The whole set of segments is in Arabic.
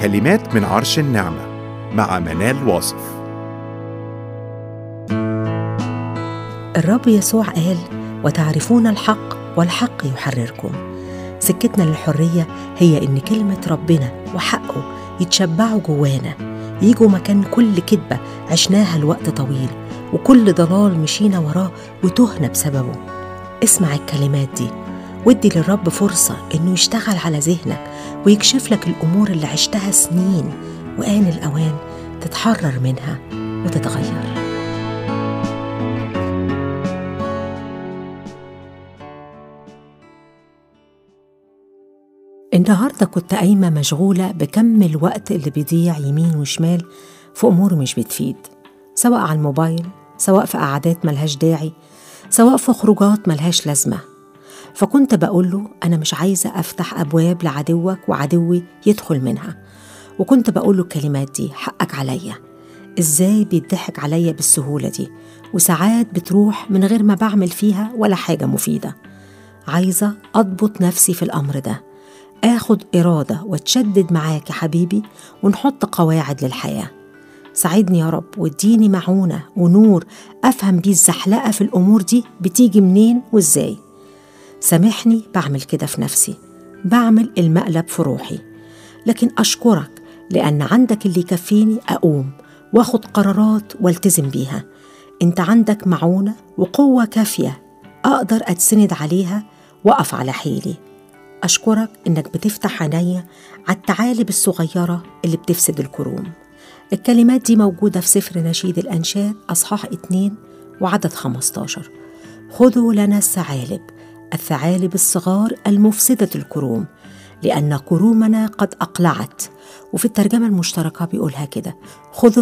كلمات من عرش النعمة مع منال واصف. الرب يسوع قال: وتعرفون الحق والحق يحرركم. سكتنا للحرية هي إن كلمة ربنا وحقه يتشبعوا جوانا، يجوا مكان كل كذبة عشناها لوقت طويل وكل ضلال مشينا وراه وتهنا بسببه. اسمع الكلمات دي وادي للرب فرصة إنه يشتغل على ذهنك ويكشف لك الأمور اللي عشتها سنين، وآن الأوان تتحرر منها وتتغير. النهاردة كنت قايمة مشغولة بكم الوقت اللي بيضيع يمين وشمال في أمور مش بتفيد، سواء على الموبايل، سواء في قعدات ملهاش داعي، سواء في خروجات ملهاش لازمة. فكنت بقوله أنا مش عايزة أفتح أبواب لعدوك وعدوي يدخل منها، وكنت بقوله الكلمات دي: حقك عليا. إزاي بيضحك عليا بالسهولة دي، وساعات بتروح من غير ما بعمل فيها ولا حاجة مفيدة. عايزة أضبط نفسي في الأمر ده، آخد إرادة واتشدد معاك يا حبيبي ونحط قواعد للحياة. ساعدني يا رب واديني معونة ونور أفهم بيه الزحلقة في الأمور دي بتيجي منين وإزاي. سامحني بعمل كده في نفسي، بعمل المقلب في روحي، لكن أشكرك لأن عندك اللي يكفيني أقوم واخد قرارات والتزم بيها. أنت عندك معونة وقوة كافية أقدر أتسند عليها وأقف على حيلي. أشكرك إنك بتفتح عينيا على التعالب الصغيرة اللي بتفسد الكروم. الكلمات دي موجودة في سفر نشيد الأنشاد أصحاح 2 وعدد 15. خذوا لنا الثعالب الصغار المفسدة الكروم، لأن كرومنا قد أقلعت. وفي الترجمة المشتركة بيقولها كده: خذوا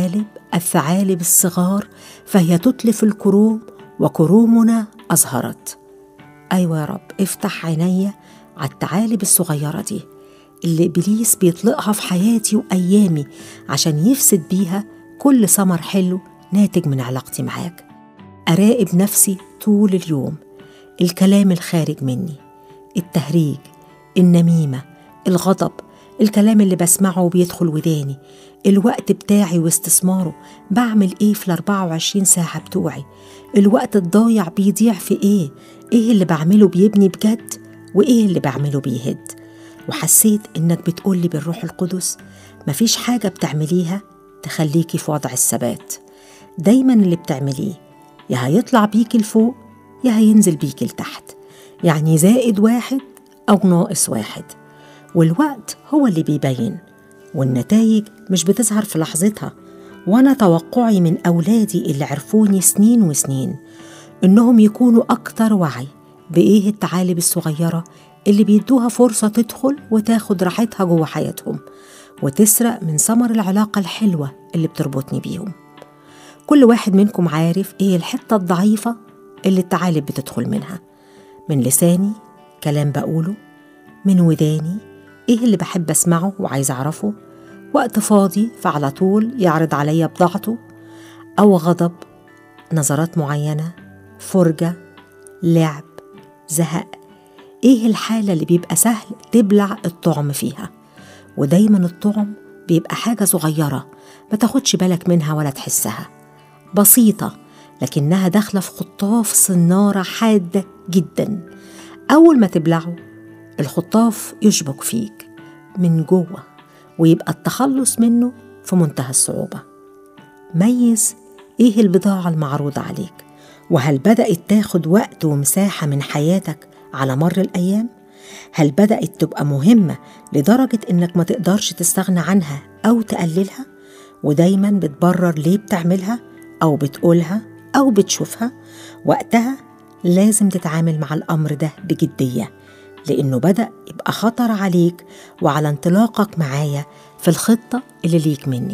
الثعالب الصغار فهي تتلف الكروم وكرومنا أزهرت. أيوة يا رب، افتح عينيا على الثعالب الصغيرة دي اللي إبليس بيطلقها في حياتي وأيامي عشان يفسد بيها كل ثمر حلو ناتج من علاقتي معاك. أراقب نفسي طول اليوم، الكلام الخارج مني، التهريج، النميمة، الغضب، الكلام اللي بسمعه وبيدخل وداني، الوقت بتاعي واستثماره، بعمل ايه في 24 ساعة بتوعي، الوقت الضايع بيضيع في ايه اللي بعمله بيبني بجد وايه اللي بعمله بيهد. وحسيت انك بتقولي بالروح القدس مفيش حاجة بتعمليها تخليكي في وضع الثبات. دايما اللي بتعمليه يا هيطلع بيكي لفوق يا هينزل بيكي لتحت، يعني زائد 1 أو ناقص 1. والوقت هو اللي بيبين، والنتائج مش بتظهر في لحظتها. وأنا توقعي من أولادي اللي عرفوني سنين وسنين إنهم يكونوا أكتر وعي بإيه الثعالب الصغيرة اللي بيدوها فرصة تدخل وتاخد راحتها جوه حياتهم وتسرق من ثمر العلاقة الحلوة اللي بتربطني بيهم. كل واحد منكم عارف إيه الحتة الضعيفة اللي الثعالب بتدخل منها. من لساني كلام بقوله، من وداني إيه اللي بحب أسمعه وعايز أعرفه، وقت فاضي فعلى طول يعرض عليا بضاعته، أو غضب، نظرات معينة، فرجة، لعب، زهق. إيه الحالة اللي بيبقى سهل تبلع الطعم فيها؟ ودايما الطعم بيبقى حاجة صغيرة ما تاخدش بالك منها ولا تحسها، بسيطة لكنها داخلة في خطاف صنارة حادة جدا. أول ما تبلعه الخطاف يشبك فيك من جوه ويبقى التخلص منه في منتهى الصعوبة. ميز إيه البضاعة المعروضة عليك، وهل بدأت تاخد وقت ومساحة من حياتك على مر الأيام؟ هل بدأت تبقى مهمة لدرجة إنك ما تقدرش تستغنى عنها أو تقللها، ودايما بتبرر ليه بتعملها أو بتقولها أو بتشوفها؟ وقتها لازم تتعامل مع الأمر ده بجدية، لأنه بدأ يبقى خطر عليك وعلى انطلاقك معايا في الخطة اللي ليك مني.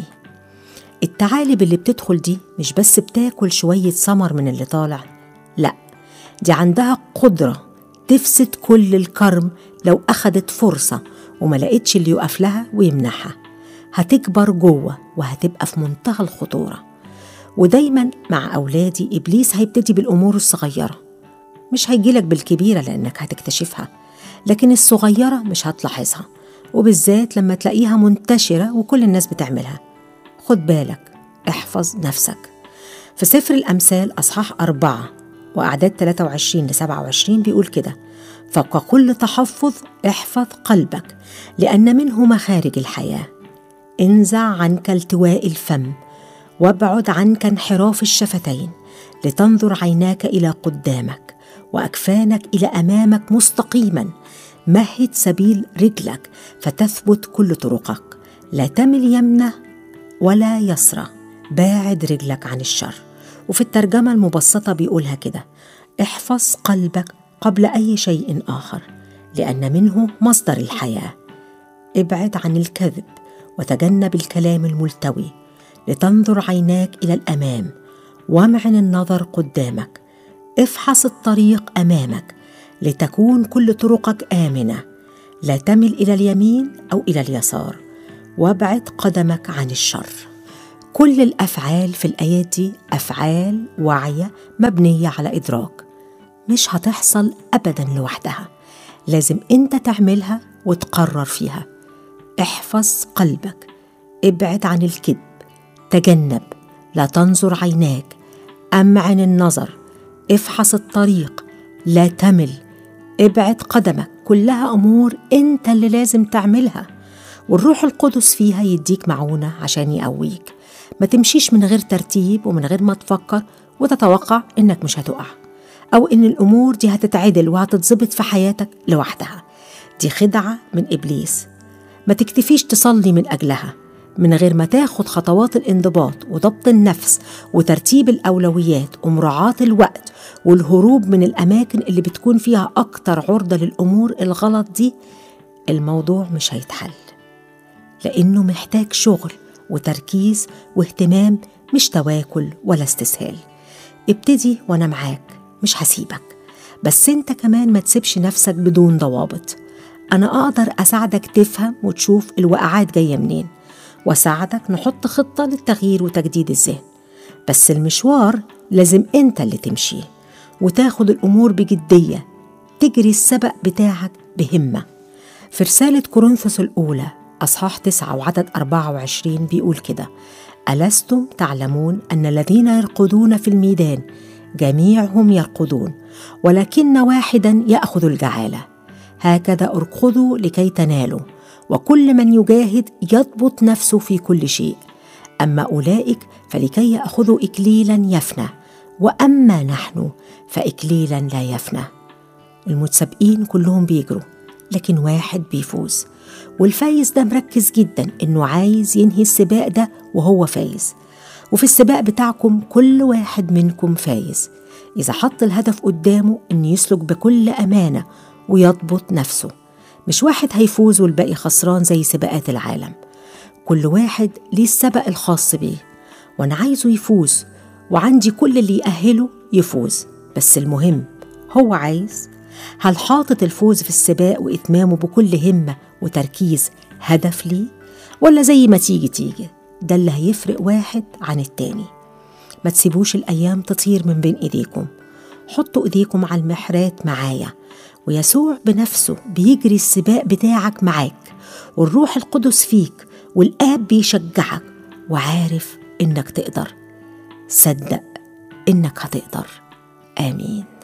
الثعالب اللي بتدخل دي مش بس بتاكل شوية ثمر من اللي طالع، لأ، دي عندها قدرة تفسد كل الكرم لو أخدت فرصة وما لقيتش اللي يقف لها ويمنحها. هتكبر جوه وهتبقى في منتهى الخطورة. ودايما مع أولادي إبليس هيبتدي بالأمور الصغيرة، مش هيجيلك بالكبيرة لأنك هتكتشفها، لكن الصغيرة مش هتلاحظها، وبالذات لما تلاقيها منتشرة وكل الناس بتعملها. خد بالك، احفظ نفسك. في سفر الأمثال أصحاح 4 وأعداد 23-27 بيقول كده: فوق كل تحفظ احفظ قلبك، لأن منه مخارج الحياة. انزع عنك التواء الفم، وابعد عنك انحراف الشفتين، لتنظر عيناك إلى قدامك، وأكفانك إلى أمامك مستقيما. مهد سبيل رجلك، فتثبت كل طرقك. لا تمل يمنة ولا يسرى، باعد رجلك عن الشر. وفي الترجمة المبسطة بيقولها كده: احفظ قلبك قبل أي شيء آخر، لأن منه مصدر الحياة. ابعد عن الكذب وتجنب الكلام الملتوي، لتنظر عيناك إلى الأمام، وامعن النظر قدامك. افحص الطريق أمامك، لتكون كل طرقك آمنة. لا تمل إلى اليمين أو إلى اليسار، وابعد قدمك عن الشر. كل الأفعال في الآيات دي أفعال واعية مبنية على إدراك، مش هتحصل أبدا لوحدها، لازم أنت تعملها وتقرر فيها. احفظ قلبك، ابعد عن الكذب، تجنب، لا تنظر عيناك، أمعن النظر، افحص الطريق، لا تمل، ابعد قدمك. كلها أمور أنت اللي لازم تعملها، والروح القدس فيها يديك معونة عشان يقويك. ما تمشيش من غير ترتيب ومن غير ما تفكر وتتوقع إنك مش هتقع، أو إن الأمور دي هتتعدل وهتتظبط في حياتك لوحدها. دي خدعة من إبليس. ما تكتفيش تصلي من أجلها من غير ما تاخد خطوات الانضباط وضبط النفس وترتيب الأولويات ومراعاة الوقت والهروب من الأماكن اللي بتكون فيها أكتر عرضة للأمور الغلط دي. الموضوع مش هيتحل، لأنه محتاج شغل وتركيز واهتمام، مش تواكل ولا استسهال. ابتدي وأنا معاك، مش هسيبك، بس انت كمان ما تسيبش نفسك بدون ضوابط. أنا أقدر أساعدك تفهم وتشوف الوقعات جاية منين، وأساعدك نحط خطة للتغيير وتجديد الذهن. بس المشوار لازم انت اللي تمشيه، وتاخد الأمور بجدية، تجري السبق بتاعك بهمة. في رسالة كورنثوس الأولى أصحاح 9 وعدد 24 بيقول كده: ألستم تعلمون أن الذين يرقدون في الميدان جميعهم يرقدون، ولكن واحدا يأخذ الجعالة. هكذا ارقدوا لكي تنالوا، وكل من يجاهد يضبط نفسه في كل شيء. أما أولئك فلكي يأخذوا إكليلا يفنى، وأما نحن فإكليلا لا يفنى. المتسابقين كلهم بيجروا، لكن واحد بيفوز، والفايز ده مركز جدا إنه عايز ينهي السباق ده وهو فايز. وفي السباق بتاعكم كل واحد منكم فايز إذا حط الهدف قدامه إن يسلك بكل أمانة ويضبط نفسه. مش واحد هيفوز والباقي خسران زي سباقات العالم. كل واحد ليه السبق الخاص بيه، وأنا عايزه يفوز، وعندي كل اللي يأهله يفوز. بس المهم هو عايز. هل حاطط الفوز في السباق وإتمامه بكل همة وتركيز هدف ليه، ولا زي ما تيجي تيجي؟ ده اللي هيفرق واحد عن التاني. ما تسيبوش الأيام تطير من بين إيديكم. حطوا إيديكم على المحرات معايا، ويسوع بنفسه بيجري السباق بتاعك معاك، والروح القدس فيك، والآب بيشجعك، وعارف إنك تقدر. صدق إنك هتقدر. آمين.